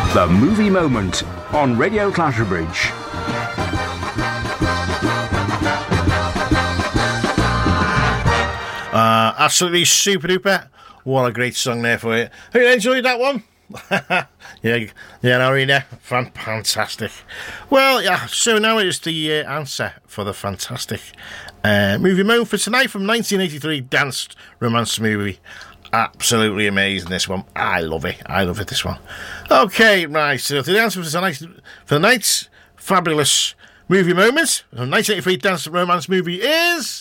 The Movie Moment on Radio Clatterbridge. Absolutely super duper. What a great song there for you. Hope you enjoyed that one. yeah, Arena, fantastic. Well, yeah. So now it is the answer for the fantastic movie moment for tonight from 1983 dance romance movie. Absolutely amazing, this one. I love it. This one. Okay, right. So the answer for the night's fabulous movie moments from 1983 dance romance movie is.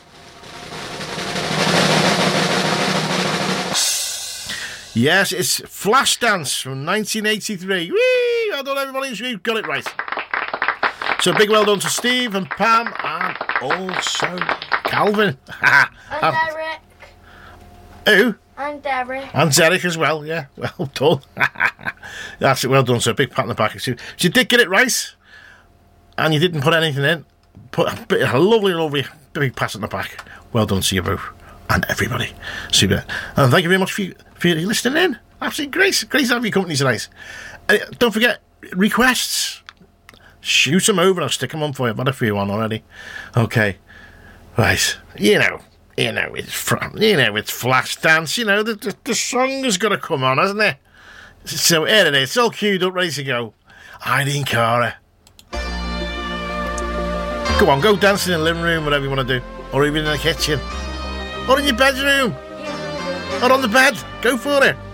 Yes, it's Flashdance from 1983. Whee! Well done, everybody who got it right. So big well done to Steve and Pam and also Calvin. And Derek. Who? And Derek. And Derek as well, yeah. Well done. That's it, well done. So a big pat on the back. So you did get it right, and you didn't put anything in. Put a lovely big pat on the back. Well done to you both. And everybody. Super. And thank you very much for listening in. Absolutely great to have your company tonight. Don't forget, requests. Shoot them over. I'll stick them on for you. I've had a few on already. Okay. Right. You know, it's Flashdance. The song has got to come on, hasn't it? So here it is. It's all queued up, ready to go. Irene Cara. Go on, go dancing in the living room, whatever you want to do. Or even in the kitchen. Or in your bedroom. Or on the bed. Go for it.